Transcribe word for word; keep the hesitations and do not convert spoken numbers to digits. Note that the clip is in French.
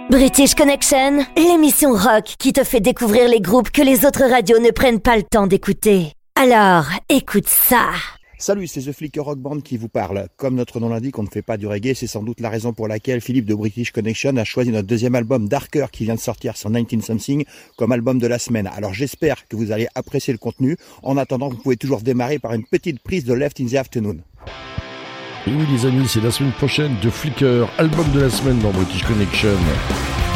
British Connection, l'émission rock qui te fait découvrir les groupes que les autres radios ne prennent pas le temps d'écouter. Alors, écoute ça. Salut, c'est The Flicker Rock Band qui vous parle. Comme notre nom l'indique, on ne fait pas du reggae, c'est sans doute la raison pour laquelle Philippe de British Connection a choisi notre deuxième album Darker qui vient de sortir sur dix-neuf Something comme album de la semaine. Alors j'espère que vous allez apprécier le contenu. En attendant, vous pouvez toujours démarrer par une petite prise de Left in the Afternoon. Et oui les amis, c'est la semaine prochaine de Flicker, album de la semaine dans British Connection.